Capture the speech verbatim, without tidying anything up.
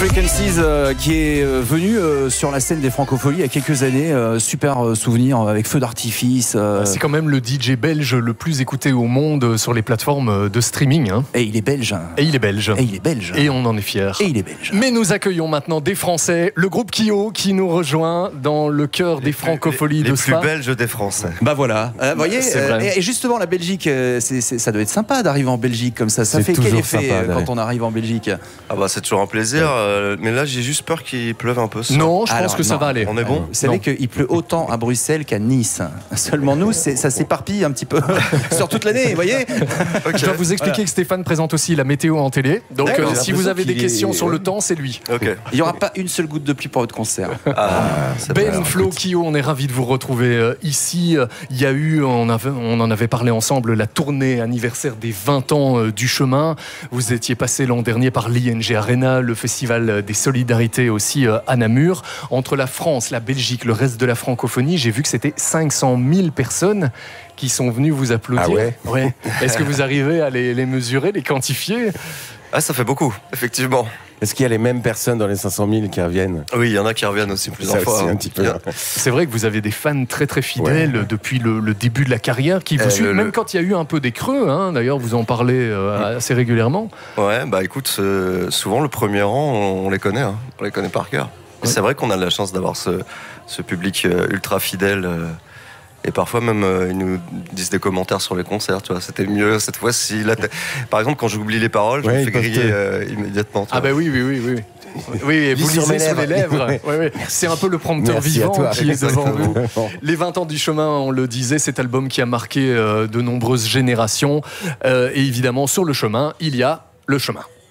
Frequencies euh, qui est euh, venu euh, sur la scène des Francopholies il y a quelques années. Euh, super euh, souvenir avec feu d'artifice. Euh... C'est quand même le D J belge le plus écouté au monde sur les plateformes de streaming. Hein. Et il est belge. Et il est belge. Et il est belge. Et on en est fiers. Et il est belge. Mais nous accueillons maintenant des Français, le groupe Kyo qui nous rejoint dans le cœur des Francopholies les, de les Spa. plus belges des Français. Bah voilà. Euh, vous voyez, euh, et, et justement la Belgique, euh, c'est, c'est, ça doit être sympa d'arriver en Belgique comme ça. Ça C'est fait quel toujours effet sympa, euh, quand on arrive en Belgique? Ah bah c'est toujours un plaisir, euh, mais là j'ai juste peur qu'il pleuve un peu. Ça. Non, je Alors, pense que non. ça va aller. On est bon. Vous savez qu'il pleut autant à Bruxelles qu'à Nice. Seulement nous, c'est, ça s'éparpille un petit peu sur toute l'année, vous voyez. Okay. Je dois vous expliquer Voilà. que Stéphane présente aussi la météo en télé. Donc D'accord, euh, j'ai si vous avez des qu'il questions est- sur le temps, c'est lui. Ok. Il n'y aura pas une seule goutte de pluie pour votre concert. Ah, c'est Ben, bon. Flo, Kyo, on est ravis de vous retrouver euh, ici. Euh, Il y a eu, on, avait, on en avait parlé ensemble, la tournée anniversaire des vingt ans euh, du chemin. Vous étiez passé l'an dernier par l'I N G Arena, le festival des solidarités aussi euh, à Namur. Entre la France, la Belgique, le reste de la francophonie, j'ai vu que c'était cinq cent mille personnes qui sont venues vous applaudir. Ah ouais Ouais. Est-ce que vous arrivez à les, les mesurer, les quantifier? Ah ça fait beaucoup, effectivement. Est-ce qu'il y a les mêmes personnes dans les cinq cent mille qui reviennent? Oui, il y en a qui reviennent aussi plusieurs Ça fois. aussi, hein. un petit peu. Il y a- C'est vrai que vous avez des fans très très fidèles depuis le, le début de la carrière qui vous Euh, suivent, le- même quand il y a eu un peu des creux. Hein, d'ailleurs, vous en parlez euh, assez régulièrement. Ouais, bah écoute, euh, souvent le premier rang, on, on les connaît, hein. On les connaît par cœur. Et c'est vrai qu'on a de la chance d'avoir ce, ce public euh, ultra fidèle. euh, Et parfois même, euh, ils nous disent des commentaires sur les concerts, tu vois. C'était mieux cette fois-ci. Là, t'es- par exemple, quand j'oublie les paroles, je Ouais, me ils fais peuvent griller te- euh, immédiatement. tu Ah vois. bah oui, oui, oui, oui. Oui, et vous Lis sur lisez mes sur les lèvres. lèvres. Ouais, ouais. C'est un peu le prompteur Merci à vivant toi. qui est devant vous. Exactement. Les vingt ans du chemin, on le disait, cet album qui a marqué euh, de nombreuses générations. Euh, et évidemment, sur le chemin, il y a le chemin.